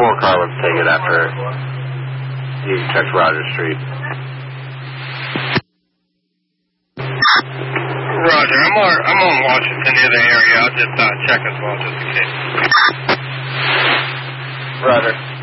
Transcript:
car, let's take it after he checks Rogers Street. Roger, I'm on Washington near the area. I'll just check as well, just in case. Roger.